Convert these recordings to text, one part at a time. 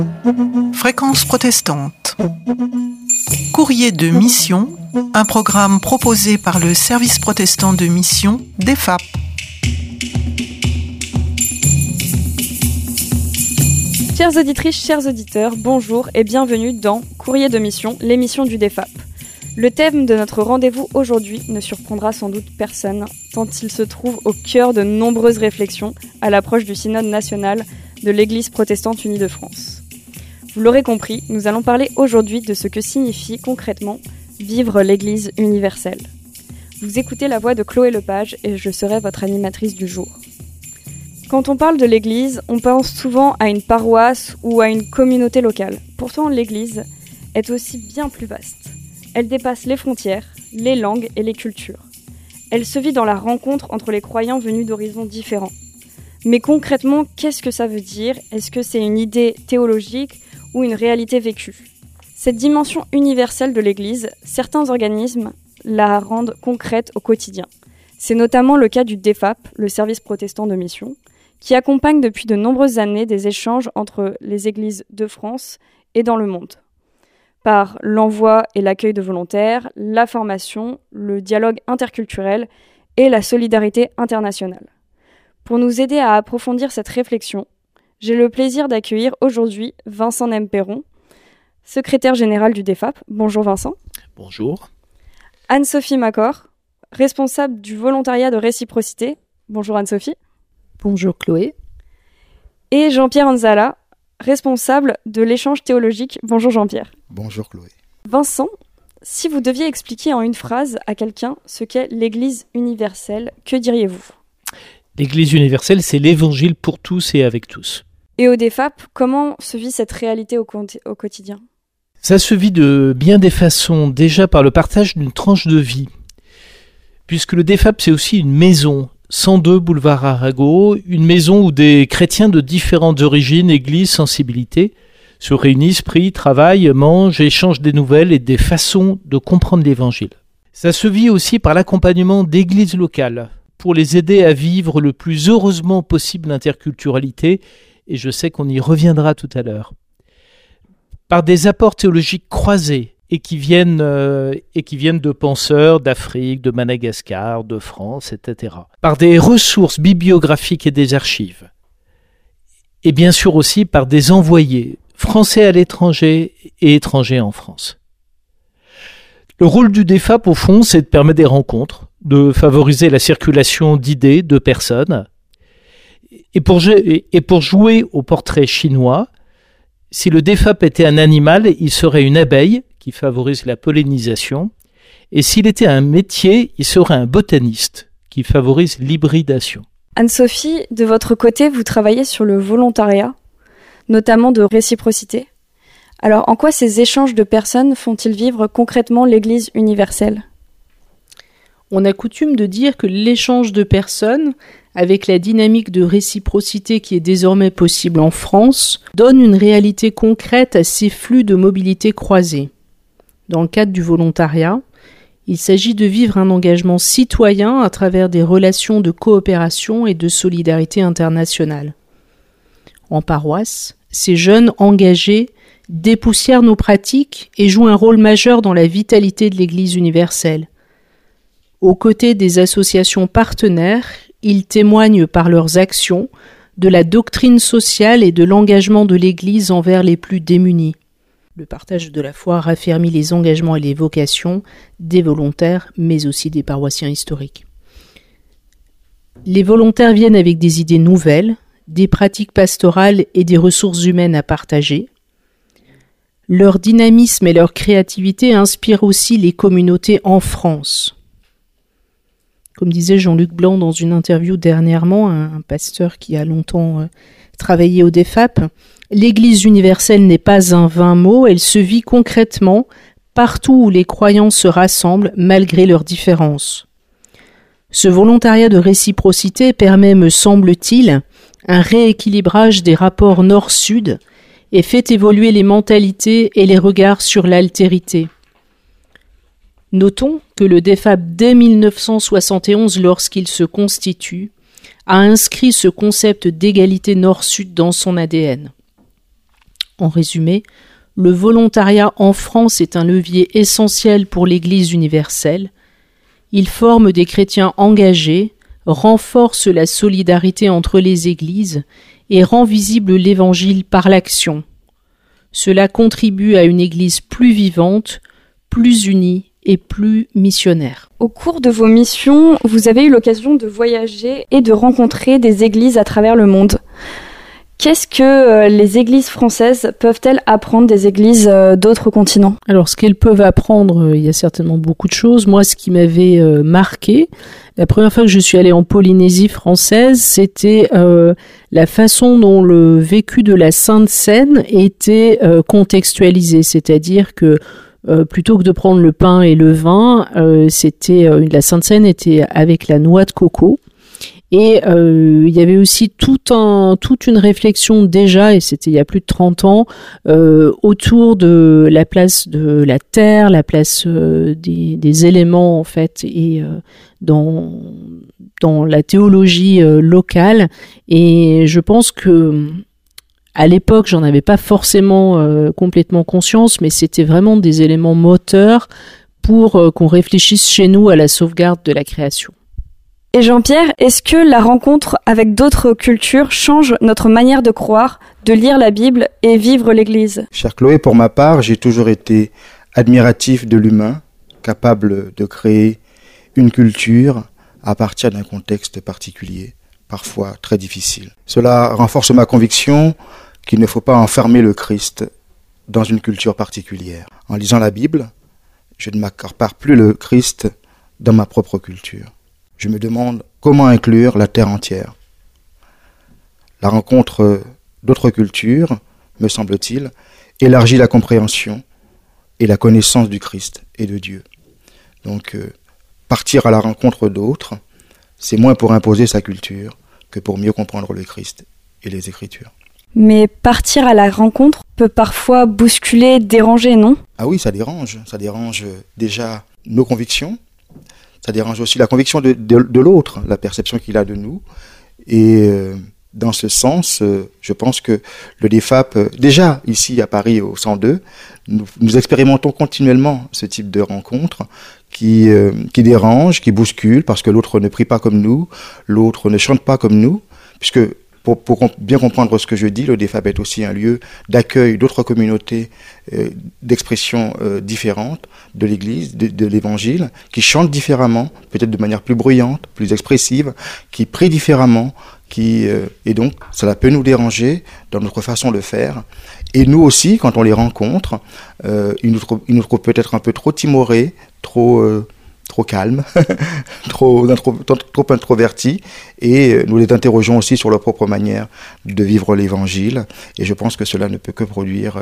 Fréquence protestante. Courrier de mission, un programme proposé par le service protestant de mission DEFAP. Chères auditrices, chers auditeurs, bonjour et bienvenue dans Courrier de mission, l'émission du DEFAP. Le thème de notre rendez-vous aujourd'hui ne surprendra sans doute personne, tant il se trouve au cœur de nombreuses réflexions à l'approche du synode national de l'Église protestante unie de France. Vous l'aurez compris, nous allons parler aujourd'hui de ce que signifie concrètement vivre l'Église universelle. Vous écoutez la voix de Chloé Lepage et je serai votre animatrice du jour. Quand on parle de l'Église, on pense souvent à une paroisse ou à une communauté locale. Pourtant, l'Église est aussi bien plus vaste. Elle dépasse les frontières, les langues et les cultures. Elle se vit dans la rencontre entre les croyants venus d'horizons différents. Mais concrètement, qu'est-ce que ça veut dire ? Est-ce que c'est une idée théologique ou une réalité vécue ? Cette dimension universelle de l'Église, certains organismes la rendent concrète au quotidien. C'est notamment le cas du DEFAP, le service protestant de mission, qui accompagne depuis de nombreuses années des échanges entre les églises de France et dans le monde, par l'envoi et l'accueil de volontaires, la formation, le dialogue interculturel et la solidarité internationale. Pour nous aider à approfondir cette réflexion, j'ai le plaisir d'accueillir aujourd'hui Vincent Nemperon, secrétaire général du DEFAP. Bonjour Vincent. Bonjour. Anne-Sophie Macor, responsable du volontariat de réciprocité. Bonjour Anne-Sophie. Bonjour Chloé. Et Jean-Pierre Anzala, responsable de l'échange théologique. Bonjour Jean-Pierre. Bonjour Chloé. Vincent, si vous deviez expliquer en une phrase à quelqu'un ce qu'est l'Église universelle, que diriez-vous ? L'Église universelle, c'est l'évangile pour tous et avec tous. Et au DEFAP, comment se vit cette réalité au quotidien ? Ça se vit de bien des façons, déjà par le partage d'une tranche de vie. Puisque le DEFAP, c'est aussi une maison, 102 boulevard Arago, une maison où des chrétiens de différentes origines, églises, sensibilités, se réunissent, prient, travaillent, mangent, échangent des nouvelles et des façons de comprendre l'Évangile. Ça se vit aussi par l'accompagnement d'églises locales, pour les aider à vivre le plus heureusement possible l'interculturalité, et je sais qu'on y reviendra tout à l'heure. Par des apports théologiques croisés, et qui viennent de penseurs d'Afrique, de Madagascar, de France, etc. Par des ressources bibliographiques et des archives. Et bien sûr aussi par des envoyés, français à l'étranger et étrangers en France. Le rôle du DEFAP, au fond, c'est de permettre des rencontres, de favoriser la circulation d'idées, de personnes. Et pour jouer au portrait chinois, si le DEFAP était un animal, il serait une abeille qui favorise la pollinisation. Et s'il était un métier, il serait un botaniste qui favorise l'hybridation. Anne-Sophie, de votre côté, vous travaillez sur le volontariat, notamment de réciprocité. Alors, en quoi ces échanges de personnes font-ils vivre concrètement l'Église universelle ? On a coutume de dire que l'échange de personnes, avec la dynamique de réciprocité qui est désormais possible en France, donne une réalité concrète à ces flux de mobilité croisés. Dans le cadre du volontariat, il s'agit de vivre un engagement citoyen à travers des relations de coopération et de solidarité internationale. En paroisse, ces jeunes engagés dépoussièrent nos pratiques et jouent un rôle majeur dans la vitalité de l'Église universelle. Aux côtés des associations partenaires, ils témoignent par leurs actions de la doctrine sociale et de l'engagement de l'Église envers les plus démunis. Le partage de la foi raffermit les engagements et les vocations des volontaires, mais aussi des paroissiens historiques. Les volontaires viennent avec des idées nouvelles, des pratiques pastorales et des ressources humaines à partager. Leur dynamisme et leur créativité inspirent aussi les communautés en France. Comme disait Jean-Luc Blanc dans une interview dernièrement, un pasteur qui a longtemps travaillé au DEFAP, l'Église universelle n'est pas un vain mot, elle se vit concrètement partout où les croyants se rassemblent malgré leurs différences. Ce volontariat de réciprocité permet, me semble-t-il, un rééquilibrage des rapports nord-sud et fait évoluer les mentalités et les regards sur l'altérité. Notons que le DEFAP, dès 1971, lorsqu'il se constitue, a inscrit ce concept d'égalité nord-sud dans son ADN. En résumé, le volontariat en France est un levier essentiel pour l'Église universelle. Il forme des chrétiens engagés, renforce la solidarité entre les églises et rend visible l'Évangile par l'action. Cela contribue à une Église plus vivante, plus unie et plus missionnaire. Au cours de vos missions, vous avez eu l'occasion de voyager et de rencontrer des églises à travers le monde. Qu'est-ce que les églises françaises peuvent-elles apprendre des églises d'autres continents ? Alors, ce qu'elles peuvent apprendre, il y a certainement beaucoup de choses. Moi, ce qui m'avait marqué, la première fois que je suis allée en Polynésie française, c'était la façon dont le vécu de la Sainte Seine était contextualisé. C'est-à-dire que plutôt que de prendre le pain et le vin, la Sainte Seine était avec la noix de coco. Et il y avait aussi toute une réflexion déjà, et c'était il y a plus de 30 ans, autour de la place de la terre, la place des éléments en fait, et dans la théologie locale. Et je pense que à l'époque, j'en avais pas forcément complètement conscience, mais c'était vraiment des éléments moteurs pour qu'on réfléchisse chez nous à la sauvegarde de la création. Et Jean-Pierre, est-ce que la rencontre avec d'autres cultures change notre manière de croire, de lire la Bible et vivre l'Église ? Chère Chloé, pour ma part, j'ai toujours été admiratif de l'humain, capable de créer une culture à partir d'un contexte particulier, parfois très difficile. Cela renforce ma conviction qu'il ne faut pas enfermer le Christ dans une culture particulière. En lisant la Bible, je ne m'accapare plus le Christ dans ma propre culture. Je me demande comment inclure la terre entière. La rencontre d'autres cultures, me semble-t-il, élargit la compréhension et la connaissance du Christ et de Dieu. Donc, partir à la rencontre d'autres, c'est moins pour imposer sa culture que pour mieux comprendre le Christ et les Écritures. Mais partir à la rencontre peut parfois bousculer, déranger, non ? Ah oui, ça dérange. Ça dérange déjà nos convictions. Ça dérange aussi la conviction de l'autre, la perception qu'il a de nous. Et dans ce sens, je pense que le DEFAP, déjà ici à Paris au 102, nous expérimentons continuellement ce type de rencontres qui dérangent, qui bousculent, parce que l'autre ne prie pas comme nous, l'autre ne chante pas comme nous, puisque pour bien comprendre ce que je dis, le DEFAP est aussi un lieu d'accueil d'autres communautés d'expression différentes de l'Église, de l'Évangile, qui chantent différemment, peut-être de manière plus bruyante, plus expressive, qui prient différemment, et donc cela peut nous déranger dans notre façon de faire. Et nous aussi, quand on les rencontre, ils nous trouvent peut-être un peu trop timorés, trop calmes, trop introvertis, et nous les interrogeons aussi sur leur propre manière de vivre l'Évangile. Et je pense que cela ne peut que produire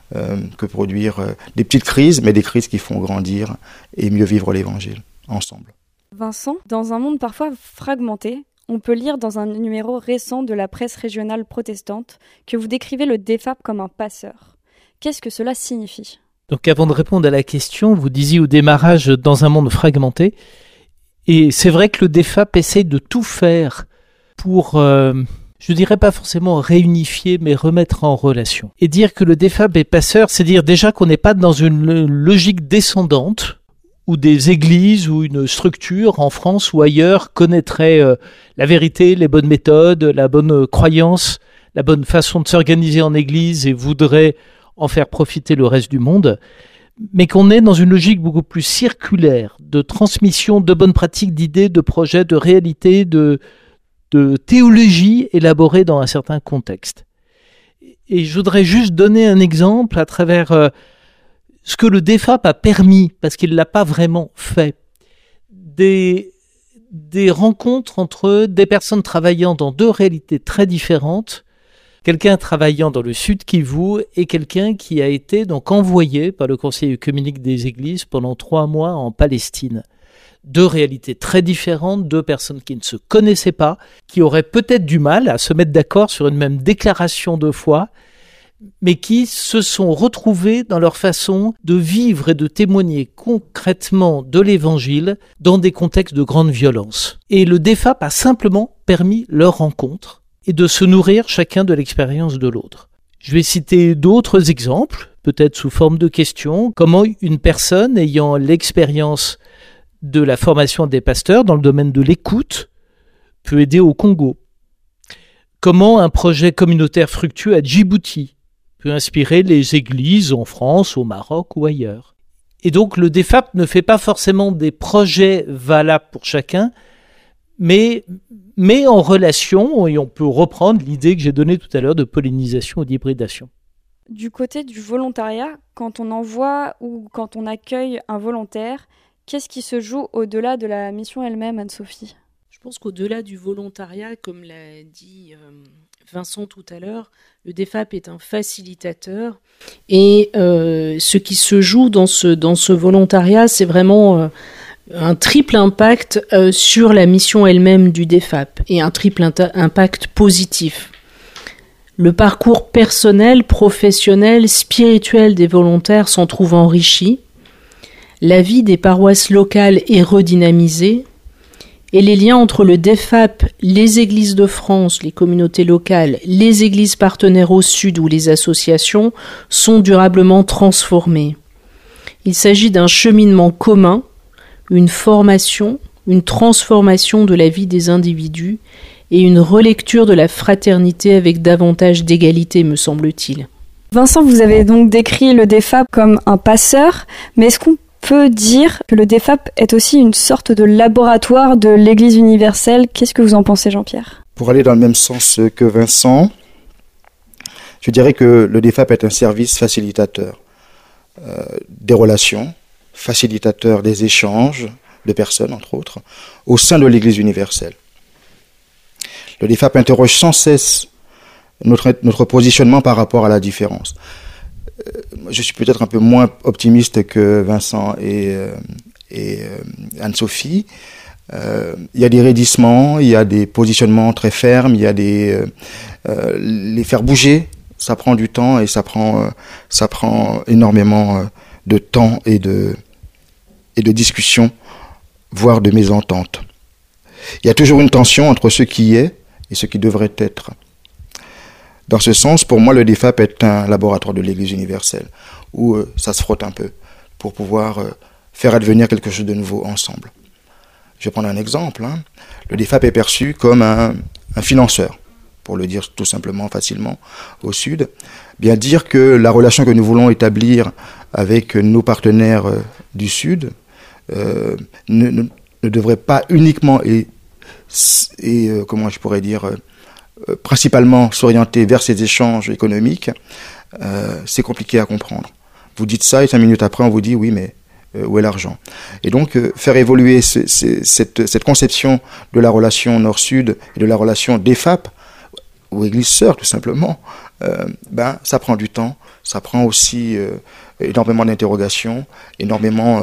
des petites crises, mais des crises qui font grandir et mieux vivre l'Évangile ensemble. Vincent, dans un monde parfois fragmenté, on peut lire dans un numéro récent de la presse régionale protestante que vous décrivez le DEFAP comme un passeur. Qu'est-ce que cela signifie ? Donc avant de répondre à la question, vous disiez au démarrage dans un monde fragmenté, et c'est vrai que le DEFAP essaye de tout faire pour, je dirais pas forcément réunifier, mais remettre en relation. Et dire que le DEFAP est passeur, c'est dire déjà qu'on n'est pas dans une logique descendante, où des églises ou une structure en France ou ailleurs connaîtraient la vérité, les bonnes méthodes, la bonne croyance, la bonne façon de s'organiser en église et voudraient en faire profiter le reste du monde, mais qu'on est dans une logique beaucoup plus circulaire, de transmission de bonnes pratiques, d'idées, de projets, de réalités, de théologie élaborée dans un certain contexte. Et je voudrais juste donner un exemple à travers ce que le DEFAP a permis, parce qu'il ne l'a pas vraiment fait, des rencontres entre des personnes travaillant dans deux réalités très différentes, quelqu'un travaillant dans le Sud Kivu et quelqu'un qui a été donc envoyé par le Conseil œcuménique des Églises pendant 3 mois en Palestine. Deux réalités très différentes, deux personnes qui ne se connaissaient pas, qui auraient peut-être du mal à se mettre d'accord sur une même déclaration de foi, mais qui se sont retrouvées dans leur façon de vivre et de témoigner concrètement de l'Évangile dans des contextes de grande violence. Et le DEFAP a simplement permis leur rencontre et de se nourrir chacun de l'expérience de l'autre. Je vais citer d'autres exemples, peut-être sous forme de questions. Comment une personne ayant l'expérience de la formation des pasteurs dans le domaine de l'écoute peut aider au Congo? Comment un projet communautaire fructueux à Djibouti peut inspirer les églises en France, au Maroc ou ailleurs? Et donc le DEFAP ne fait pas forcément des projets valables pour chacun, mais en relation, et on peut reprendre l'idée que j'ai donnée tout à l'heure de pollinisation ou d'hybridation. Du côté du volontariat, quand on envoie ou quand on accueille un volontaire, qu'est-ce qui se joue au-delà de la mission elle-même, Anne-Sophie ? Je pense qu'au-delà du volontariat, comme l'a dit Vincent tout à l'heure, le DEFAP est un facilitateur. Et ce qui se joue dans ce volontariat, c'est vraiment un triple impact sur la mission elle-même du DEFAP, et un triple impact positif. Le parcours personnel, professionnel, spirituel des volontaires s'en trouve enrichi. La vie des paroisses locales est redynamisée. Et les liens entre le DEFAP, les églises de France, les communautés locales, les églises partenaires au Sud ou les associations sont durablement transformés. Il s'agit d'un cheminement commun, une formation, une transformation de la vie des individus et une relecture de la fraternité avec davantage d'égalité, me semble-t-il. Vincent, vous avez donc décrit le DEFAP comme un passeur, mais est-ce qu'on peut dire que le DEFAP est aussi une sorte de laboratoire de l'Église universelle? Qu'est-ce que vous en pensez, Jean-Pierre? Pour aller dans le même sens que Vincent, je dirais que le DEFAP est un service facilitateur des relations, facilitateur des échanges de personnes, entre autres, au sein de l'Église universelle. Le DEFAP interroge sans cesse notre positionnement par rapport à la différence. Je suis peut-être un peu moins optimiste que Vincent et Anne-Sophie. Il y a des raidissements, il y a des positionnements très fermes, il y a les faire bouger, ça prend du temps et ça prend énormément de temps et de discussion, voire de mésentente. Il y a toujours une tension entre ce qui est et ce qui devrait être. Dans ce sens, pour moi, le DEFAP est un laboratoire de l'Église universelle, où ça se frotte un peu pour pouvoir faire advenir quelque chose de nouveau ensemble. Je vais prendre un exemple. Le DEFAP est perçu comme un financeur, pour le dire tout simplement, facilement, au Sud. Bien dire que la relation que nous voulons établir avec nos partenaires du Sud ne devrait pas uniquement comment je pourrais dire, principalement s'orienter vers ces échanges économiques, c'est compliqué à comprendre. Vous dites ça et 5 minutes après on vous dit oui mais où est l'argent? Et donc faire évoluer cette conception de la relation nord-sud et de la relation DEFAP ou église sœur tout simplement, ça prend du temps, ça prend aussi énormément d'interrogations, énormément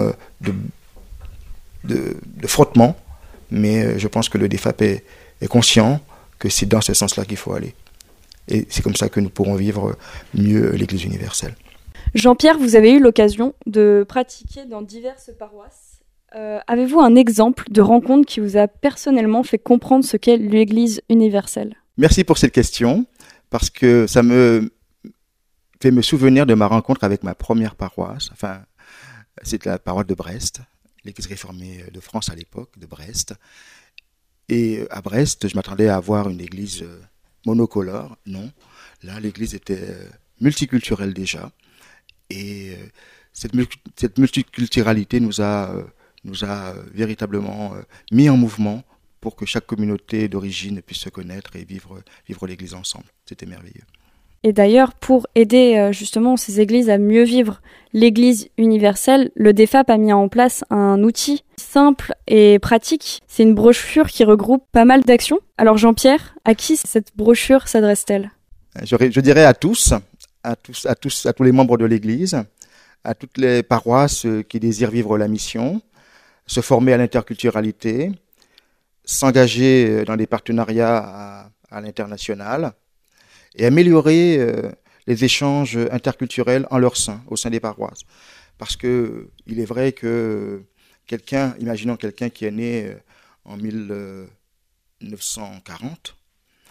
de frottements, mais je pense que le DEFAP est conscient que c'est dans ce sens-là qu'il faut aller. Et c'est comme ça que nous pourrons vivre mieux l'Église universelle. Jean-Pierre, vous avez eu l'occasion de pratiquer dans diverses paroisses. Avez-vous un exemple de rencontre qui vous a personnellement fait comprendre ce qu'est l'Église universelle? Merci pour cette question, parce que ça me fait me souvenir de ma rencontre avec ma première paroisse. Enfin, c'est la paroisse de Brest, l'Église réformée de France à l'époque, de Brest. Et à Brest, je m'attendais à avoir une église monocolore. Non, là, l'église était multiculturelle déjà. Et cette multiculturalité nous a véritablement mis en mouvement pour que chaque communauté d'origine puisse se connaître et vivre l'église ensemble. C'était merveilleux. Et d'ailleurs, pour aider justement ces églises à mieux vivre l'Église universelle, le DEFAP a mis en place un outil simple et pratique. C'est une brochure qui regroupe pas mal d'actions. Alors Jean-Pierre, à qui cette brochure s'adresse-t-elle ? Je dirais à tous les membres de l'Église, à toutes les paroisses qui désirent vivre la mission, se former à l'interculturalité, s'engager dans des partenariats à l'international, et améliorer les échanges interculturels en leur sein, au sein des paroisses. Parce que il est vrai que imaginons quelqu'un qui est né en 1940,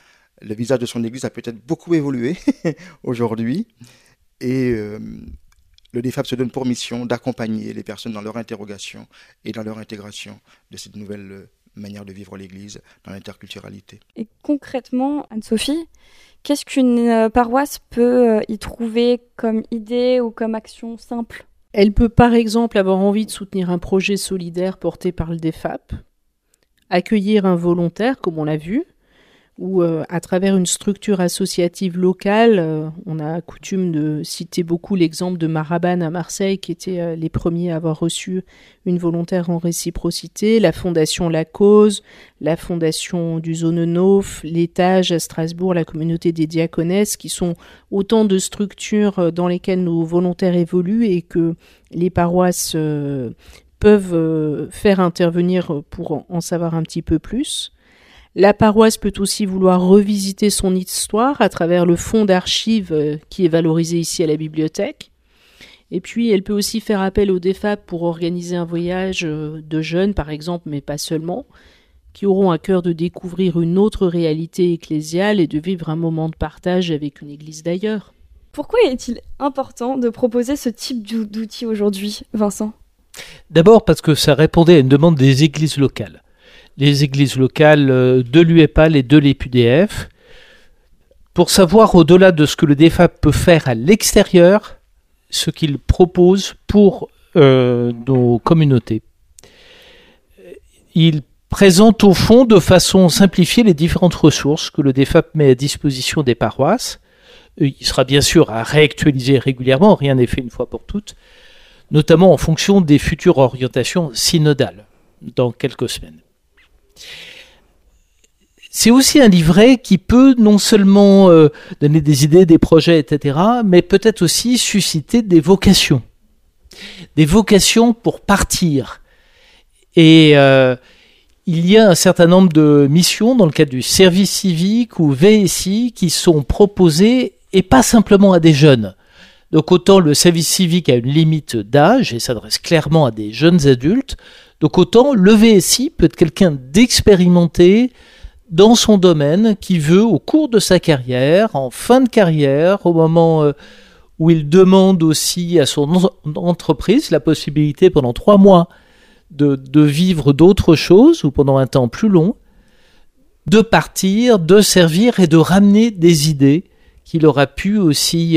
le visage de son église a peut-être beaucoup évolué aujourd'hui. Et le DEFAP se donne pour mission d'accompagner les personnes dans leur interrogation et dans leur intégration de cette nouvelle manière de vivre l'Église dans l'interculturalité. Et concrètement, Anne-Sophie, qu'est-ce qu'une paroisse peut y trouver comme idée ou comme action simple ? Elle peut par exemple avoir envie de soutenir un projet solidaire porté par le DEFAP, accueillir un volontaire, comme on l'a vu, ou à travers une structure associative locale, on a coutume de citer beaucoup l'exemple de Maraban à Marseille, qui étaient les premiers à avoir reçu une volontaire en réciprocité, la Fondation La Cause, la Fondation du Zone Neuf, l'Étage à Strasbourg, la Communauté des Diaconesses, qui sont autant de structures dans lesquelles nos volontaires évoluent et que les paroisses peuvent faire intervenir pour en savoir un petit peu plus. La paroisse peut aussi vouloir revisiter son histoire à travers le fonds d'archives qui est valorisé ici à la bibliothèque. Et puis, elle peut aussi faire appel au DEFAP pour organiser un voyage de jeunes, par exemple, mais pas seulement, qui auront à cœur de découvrir une autre réalité ecclésiale et de vivre un moment de partage avec une église d'ailleurs. Pourquoi est-il important de proposer ce type d'outils aujourd'hui, Vincent ? D'abord parce que ça répondait à une demande des églises locales. Les églises locales de l'UEPAL et de l'EPUDF, pour savoir au-delà de ce que le DEFAP peut faire à l'extérieur, ce qu'il propose pour nos communautés. Il présente au fond de façon simplifiée les différentes ressources que le DEFAP met à disposition des paroisses. Il sera bien sûr à réactualiser régulièrement, rien n'est fait une fois pour toutes, notamment en fonction des futures orientations synodales dans quelques semaines. C'est aussi un livret qui peut non seulement donner des idées, des projets, etc., mais peut-être aussi susciter des vocations pour partir. Et il y a un certain nombre de missions dans le cadre du service civique ou VSI qui sont proposées, et pas simplement à des jeunes. Donc autant le service civique a une limite d'âge et s'adresse clairement à des jeunes adultes, donc autant le VSI peut être quelqu'un d'expérimenté dans son domaine qui veut, au cours de sa carrière, en fin de carrière, au moment où il demande aussi à son entreprise la possibilité pendant 3 mois de vivre d'autres choses ou pendant un temps plus long, de partir, de servir et de ramener des idées qu'il aura pu aussi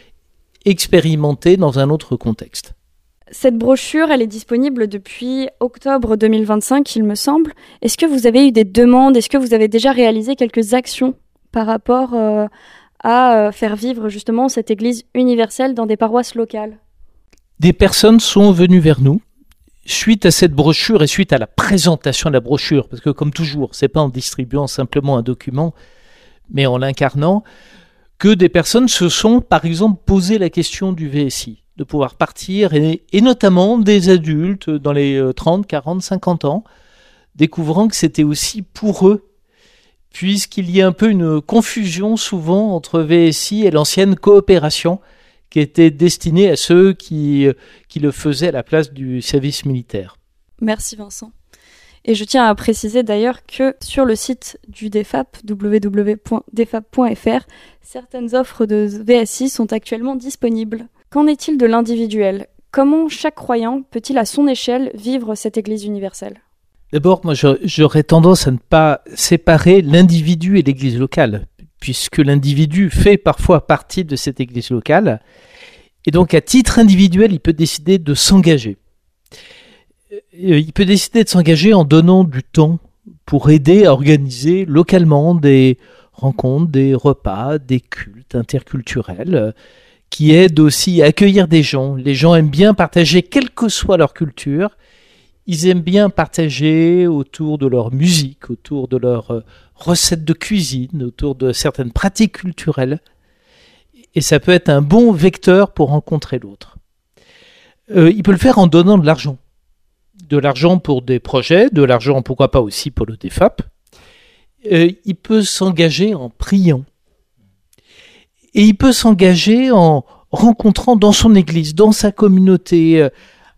expérimenter dans un autre contexte. Cette brochure, elle est disponible depuis octobre 2025, il me semble. Est-ce que vous avez eu des demandes ? Est-ce que vous avez déjà réalisé quelques actions par rapport à faire vivre justement cette Église universelle dans des paroisses locales ? Des personnes sont venues vers nous suite à cette brochure et suite à la présentation de la brochure, parce que comme toujours, c'est pas en distribuant simplement un document, mais en l'incarnant, que des personnes se sont par exemple posé la question du VSI. De pouvoir partir, et notamment des adultes dans les 30, 40, 50 ans, découvrant que c'était aussi pour eux, puisqu'il y a un peu une confusion souvent entre VSI et l'ancienne coopération qui était destinée à ceux qui le faisaient à la place du service militaire. Merci Vincent. Et je tiens à préciser d'ailleurs que sur le site du DEFAP, www.defap.fr, certaines offres de VSI sont actuellement disponibles. Qu'en est-il de l'individuel ? Comment chaque croyant peut-il à son échelle vivre cette Église universelle ? D'abord, moi j'aurais tendance à ne pas séparer l'individu et l'Église locale, puisque l'individu fait parfois partie de cette Église locale, et donc à titre individuel, il peut décider de s'engager. Il peut décider de s'engager en donnant du temps pour aider à organiser localement des rencontres, des repas, des cultes interculturels, qui aident aussi à accueillir des gens. Les gens aiment bien partager, quelle que soit leur culture. Ils aiment bien partager autour de leur musique, autour de leurs recettes de cuisine, autour de certaines pratiques culturelles. Et ça peut être un bon vecteur pour rencontrer l'autre. Il peut le faire en donnant de l'argent. De l'argent pour des projets, de l'argent pourquoi pas aussi pour le DEFAP. Il peut s'engager en priant. Et il peut s'engager en rencontrant dans son église, dans sa communauté,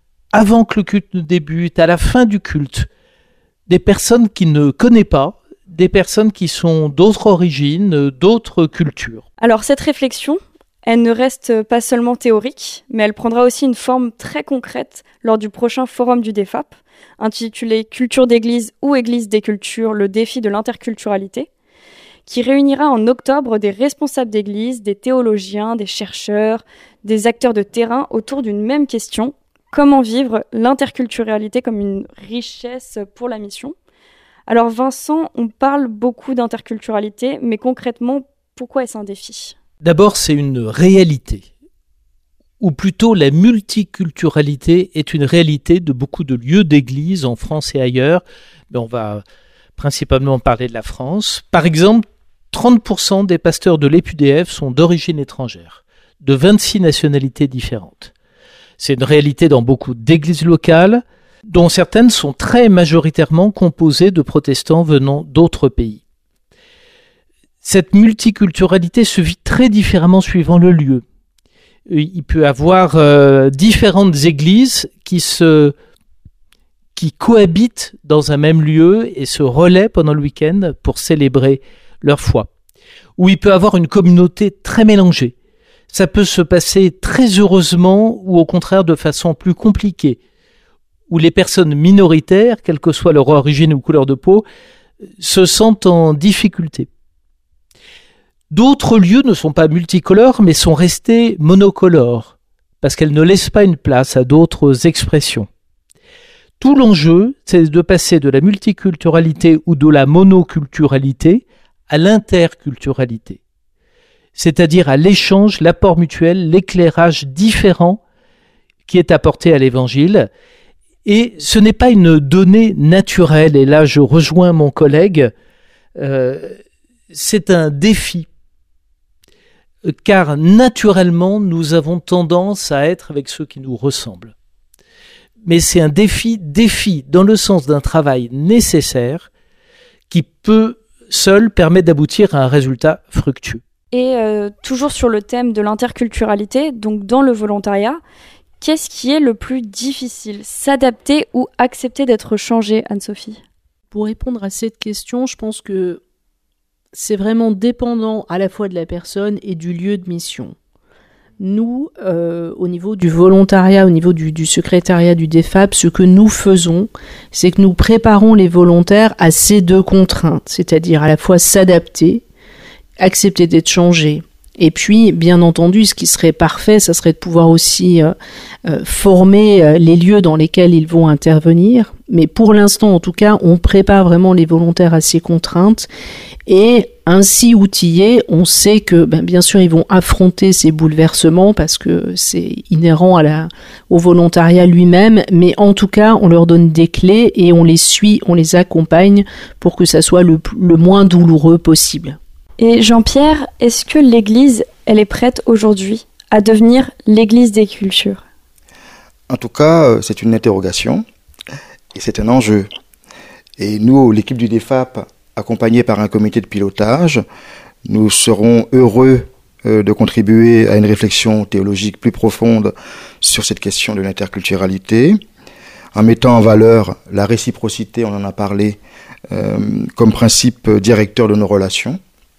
avant que le culte ne débute, à la fin du culte, des personnes qu'il ne connaît pas, des personnes qui sont d'autres origines, d'autres cultures. Alors cette réflexion, elle ne reste pas seulement théorique, mais elle prendra aussi une forme très concrète lors du prochain forum du DEFAP, intitulé « Culture d'église ou église des cultures, le défi de l'interculturalité », qui réunira en octobre des responsables d'église, des théologiens, des chercheurs, des acteurs de terrain autour d'une même question: comment vivre l'interculturalité comme une richesse pour la mission? Alors Vincent, on parle beaucoup d'interculturalité, mais concrètement, pourquoi est-ce un défi? D'abord, c'est une réalité, ou plutôt la multiculturalité est une réalité de beaucoup de lieux d'église en France et ailleurs. Mais on va principalement parler de la France. Par exemple, 30% des pasteurs de l'EPUDF sont d'origine étrangère, de 26 nationalités différentes. C'est une réalité dans beaucoup d'églises locales, dont certaines sont très majoritairement composées de protestants venant d'autres pays. Cette multiculturalité se vit très différemment suivant le lieu. Il peut y avoir différentes églises qui cohabitent dans un même lieu et se relaient pendant le week-end pour célébrer leur foi. Ou il peut y avoir une communauté très mélangée. Ça peut se passer très heureusement ou au contraire de façon plus compliquée, où les personnes minoritaires, quelle que soit leur origine ou couleur de peau, se sentent en difficulté. D'autres lieux ne sont pas multicolores, mais sont restés monocolores, parce qu'elles ne laissent pas une place à d'autres expressions. Tout l'enjeu, c'est de passer de la multiculturalité ou de la monoculturalité à l'interculturalité, c'est-à-dire à l'échange, l'apport mutuel, l'éclairage différent qui est apporté à l'Évangile. Et ce n'est pas une donnée naturelle, et là je rejoins mon collègue, c'est un défi. Car naturellement, nous avons tendance à être avec ceux qui nous ressemblent. Mais c'est un défi dans le sens d'un travail nécessaire qui peut seul permettre d'aboutir à un résultat fructueux. Et toujours sur le thème de l'interculturalité, donc dans le volontariat, qu'est-ce qui est le plus difficile? S'adapter ou accepter d'être changé, Anne-Sophie? Pour répondre à cette question, je pense que c'est vraiment dépendant à la fois de la personne et du lieu de mission. Nous, au niveau du volontariat, au niveau du secrétariat du DEFAP, ce que nous faisons, c'est que nous préparons les volontaires à ces deux contraintes, c'est-à-dire à la fois s'adapter, accepter d'être changé. Et puis, bien entendu, ce qui serait parfait, ça serait de pouvoir aussi former les lieux dans lesquels ils vont intervenir. Mais pour l'instant, en tout cas, on prépare vraiment les volontaires à ces contraintes. Et ainsi outillés, on sait que, bien sûr, ils vont affronter ces bouleversements parce que c'est inhérent au volontariat lui-même. Mais en tout cas, on leur donne des clés et on les suit, on les accompagne pour que ça soit le moins douloureux possible. Et Jean-Pierre, est-ce que l'Église, elle est prête aujourd'hui à devenir l'Église des cultures? En tout cas, c'est une interrogation et c'est un enjeu. Et nous, l'équipe du DEFAP, accompagnée par un comité de pilotage, nous serons heureux de contribuer à une réflexion théologique plus profonde sur cette question de l'interculturalité, en mettant en valeur la réciprocité, on en a parlé, comme principe directeur de nos relations.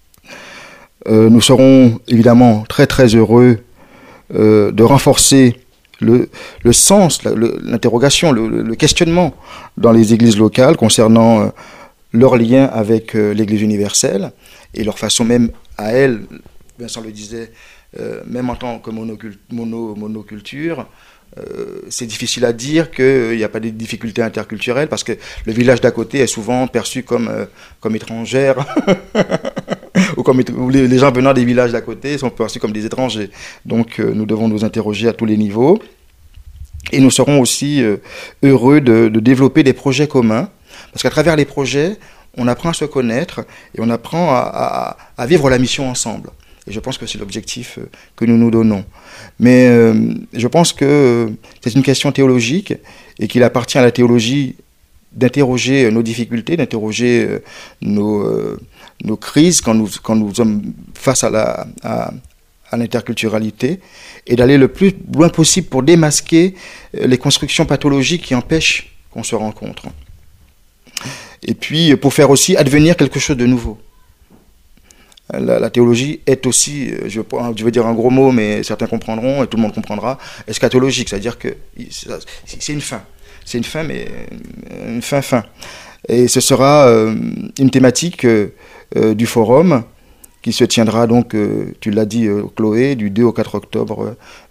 Nous serons évidemment très très heureux de renforcer le sens, l'interrogation, le questionnement dans les églises locales concernant leur lien avec l'Église universelle et leur façon même à elles, Vincent le disait, même en tant que monoculture, c'est difficile à dire qu'il n'y a pas de difficultés interculturelles parce que le village d'à côté est souvent perçu comme étrangère ou les gens venant des villages d'à côté sont perçus comme des étrangers. Donc nous devons nous interroger à tous les niveaux et nous serons aussi heureux de développer des projets communs parce qu'à travers les projets, on apprend à se connaître et on apprend à vivre la mission ensemble. Et je pense que c'est l'objectif que nous nous donnons. Mais je pense que c'est une question théologique et qu'il appartient à la théologie d'interroger nos difficultés, d'interroger nos crises quand nous sommes face à l'interculturalité et d'aller le plus loin possible pour démasquer les constructions pathologiques qui empêchent qu'on se rencontre. et puis pour faire aussi advenir quelque chose de nouveau. La théologie est aussi, je veux dire un gros mot, mais certains comprendront et tout le monde comprendra, eschatologique, c'est-à-dire que c'est une fin. C'est une fin, mais une fin. Et ce sera une thématique du forum qui se tiendra donc, tu l'as dit Chloé, du 2 au 4 octobre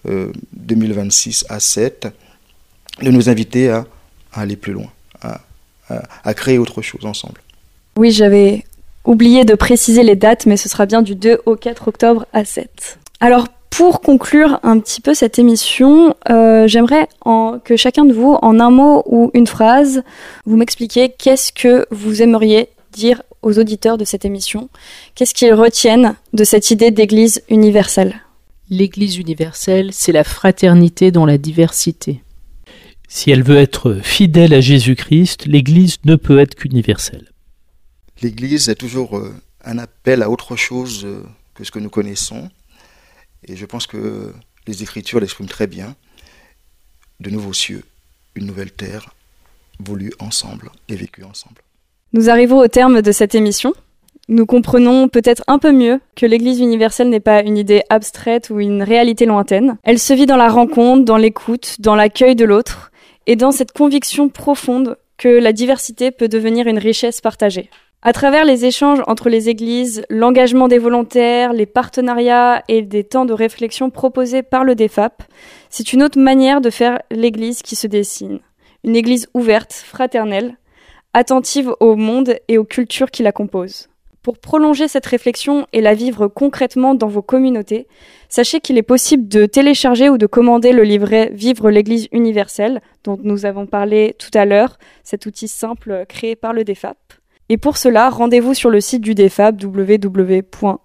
2026 à 7, de nous inviter à aller plus loin, à créer autre chose ensemble. Oui, j'avais oublié de préciser les dates, mais ce sera bien du 2 au 4 octobre à 7. Alors, pour conclure un petit peu cette émission, j'aimerais que chacun de vous, en un mot ou une phrase, vous m'expliquiez qu'est-ce que vous aimeriez dire aux auditeurs de cette émission. Qu'est-ce qu'ils retiennent de cette idée d'Église universelle ? L'Église universelle, c'est la fraternité dans la diversité. Si elle veut être fidèle à Jésus-Christ, l'Église ne peut être qu'universelle. L'Église est toujours un appel à autre chose que ce que nous connaissons. Et je pense que les Écritures l'expriment très bien. De nouveaux cieux, une nouvelle terre, voulue ensemble et vécue ensemble. Nous arrivons au terme de cette émission. Nous comprenons peut-être un peu mieux que l'Église universelle n'est pas une idée abstraite ou une réalité lointaine. Elle se vit dans la rencontre, dans l'écoute, dans l'accueil de l'autre et dans cette conviction profonde que la diversité peut devenir une richesse partagée. À travers les échanges entre les églises, l'engagement des volontaires, les partenariats et des temps de réflexion proposés par le DEFAP, c'est une autre manière de faire l'église qui se dessine. Une église ouverte, fraternelle, attentive au monde et aux cultures qui la composent. Pour prolonger cette réflexion et la vivre concrètement dans vos communautés, sachez qu'il est possible de télécharger ou de commander le livret « Vivre l'Église universelle » dont nous avons parlé tout à l'heure, cet outil simple créé par le DEFAP. Et pour cela, rendez-vous sur le site du DEFAP, www.defap.fr.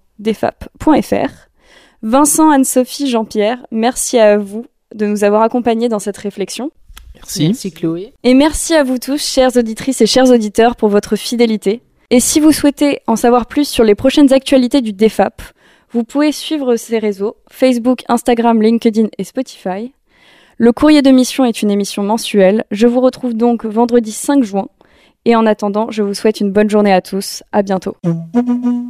Vincent, Anne-Sophie, Jean-Pierre, merci à vous de nous avoir accompagnés dans cette réflexion. Merci Chloé. Et merci à vous tous, chères auditrices et chers auditeurs, pour votre fidélité. Et si vous souhaitez en savoir plus sur les prochaines actualités du DEFAP, vous pouvez suivre ces réseaux, Facebook, Instagram, LinkedIn et Spotify. Le courrier de mission est une émission mensuelle. Je vous retrouve donc vendredi 5 juin. Et en attendant, je vous souhaite une bonne journée à tous. À bientôt.